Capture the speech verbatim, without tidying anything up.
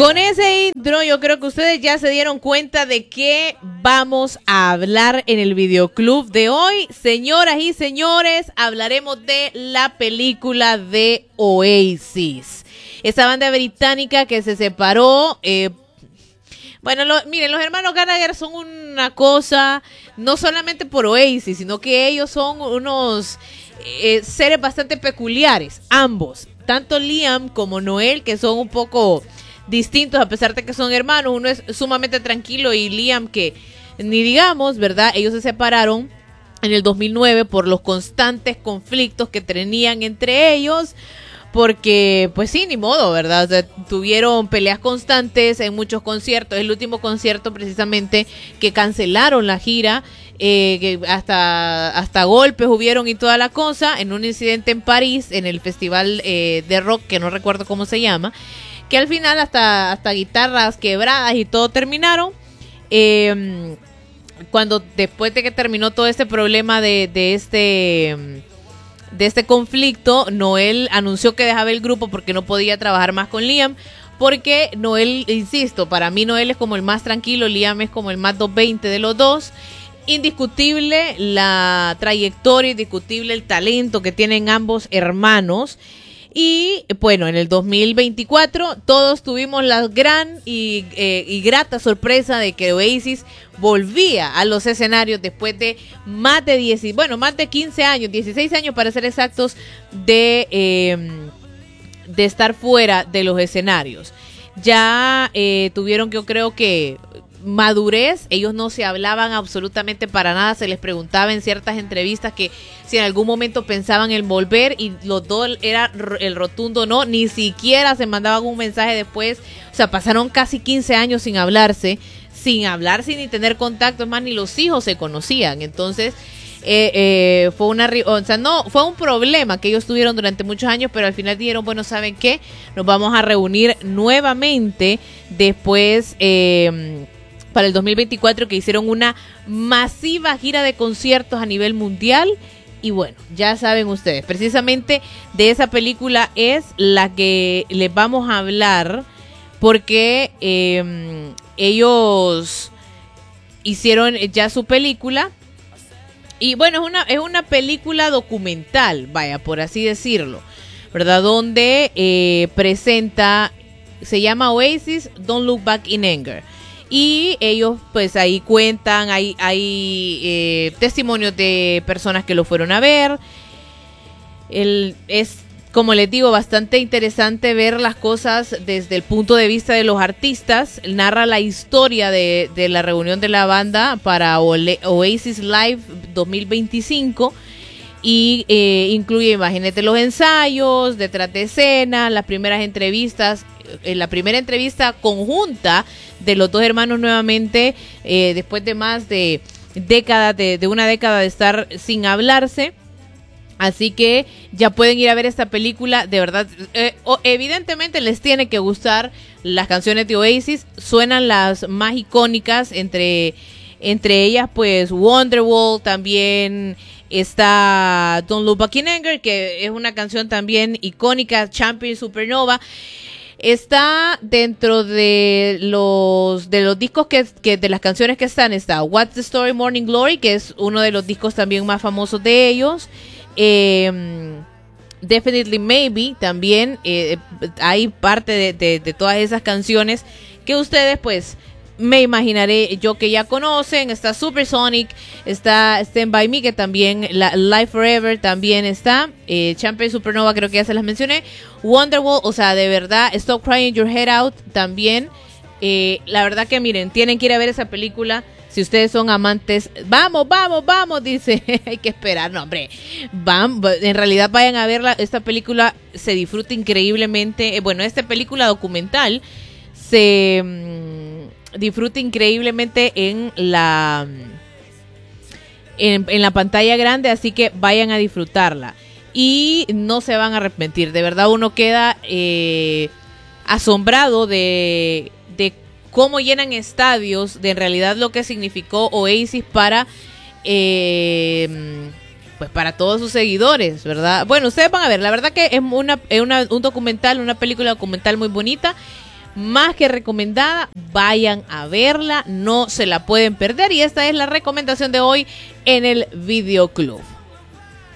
Con ese intro yo creo que ustedes ya se dieron cuenta de qué vamos a hablar en el videoclub de hoy. Señoras y señores, hablaremos de la película de Oasis. Esa banda británica que se separó. Eh, bueno, lo, miren, los hermanos Gallagher son una cosa, no solamente por Oasis, sino que ellos son unos eh, seres bastante peculiares, ambos. Tanto Liam como Noel, que son un poco distintos a pesar de que son hermanos. Uno es sumamente tranquilo y Liam, que ni digamos, ¿verdad? Ellos se separaron en el dos mil nueve por los constantes conflictos que tenían entre ellos, porque pues sí, ni modo, ¿verdad? O sea, tuvieron peleas constantes en muchos conciertos. El último concierto precisamente que cancelaron la gira, eh, que hasta, hasta golpes hubieron y toda la cosa, en un incidente en París, en el festival eh, de rock, que no recuerdo cómo se llama, que al final hasta, hasta guitarras quebradas y todo terminaron. Eh, cuando después de que terminó todo este problema de, de este de este conflicto, Noel anunció que dejaba el grupo porque no podía trabajar más con Liam, porque Noel, insisto, para mí Noel es como el más tranquilo, Liam es como el más doscientos veinte de los dos. Indiscutible la trayectoria, indiscutible el talento que tienen ambos hermanos. Y bueno, en el dos mil veinticuatro todos tuvimos la gran y, eh, y grata sorpresa de que Oasis volvía a los escenarios después de más de diez, bueno, más de quince años, dieciséis años para ser exactos, de, eh, de estar fuera de los escenarios. Ya eh, tuvieron, yo creo que madurez, ellos no se hablaban absolutamente para nada, se les preguntaba en ciertas entrevistas que si en algún momento pensaban en volver y los dos era el rotundo no, ni siquiera se mandaban un mensaje después. O sea, pasaron casi quince años sin hablarse, sin hablarse ni tener contacto, es más, ni los hijos se conocían. Entonces eh, eh, fue una, o sea, no, fue un problema que ellos tuvieron durante muchos años, pero al final dijeron, bueno, ¿saben qué? Nos vamos a reunir nuevamente después eh, para el dos mil veinticuatro, que hicieron una masiva gira de conciertos a nivel mundial. Y bueno, ya saben ustedes, precisamente de esa película es la que les vamos a hablar, porque eh, ellos hicieron ya su película. Y bueno, es una, es una película documental, vaya, por así decirlo, ¿verdad? Donde eh, presenta, se llama Oasis, Don't Look Back in Anger. Y ellos pues ahí cuentan, hay, hay eh, testimonios de personas que lo fueron a ver. El, es, como les digo, bastante interesante ver las cosas desde el punto de vista de los artistas. Narra la historia de, de la reunión de la banda para Oasis Live dos mil veinticinco. Y eh, incluye imágenes de los ensayos, detrás de escena, las primeras entrevistas, en la primera entrevista conjunta de los dos hermanos nuevamente, eh, después de más de décadas, de, de una década de estar sin hablarse. Así que ya pueden ir a ver esta película, de verdad, eh, evidentemente les tiene que gustar las canciones de Oasis, suenan las más icónicas, entre, entre ellas pues Wonderwall, también está Don't Look Back in Anger, que es una canción también icónica, Champion, Supernova. Está dentro de los de los discos que, que de las canciones que están, está What's the Story, Morning Glory, que es uno de los discos también más famosos de ellos. Eh, Definitely Maybe también, eh, hay parte de, de, de todas esas canciones que ustedes pues me imaginaré yo que ya conocen. Está Supersonic, está Stand By Me, que también, la, Live Forever también está, eh, Champion, Supernova, creo que ya se las mencioné, Wonderwall, o sea, de verdad, Stop Crying Your Head Out también. Eh, la verdad que miren, tienen que ir a ver esa película. Si ustedes son amantes, vamos, vamos, vamos, dice, hay que esperar, no, hombre, van, en realidad vayan a verla, esta película se disfruta increíblemente, eh, bueno, esta película documental se mmm, disfruta increíblemente en la, en, en la pantalla grande, así que vayan a disfrutarla, y no se van a arrepentir, de verdad uno queda eh, asombrado de, de cómo llenan estadios, de en realidad lo que significó Oasis para eh, pues para todos sus seguidores, ¿verdad? Bueno, ustedes van a ver, la verdad que es una, es una un documental, una película documental muy bonita, más que recomendada. Vayan a verla, no se la pueden perder. Y esta es la recomendación de hoy en el Videoclub.